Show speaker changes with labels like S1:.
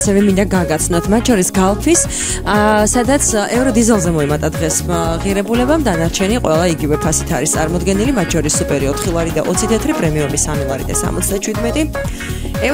S1: ასევე მინდა გაგაცნოთ, მათ შორის Galf-ის, სადაც ევროდიზელზე მოიმატა დღეს ღირებულებამ, დანარჩენი ყველა იგივე ფასით არის წარმოდგენილი, მათ შორის სუპერი 4 ლარი და 20 თეთრი, პრემიუმი 3 ლარი და 77.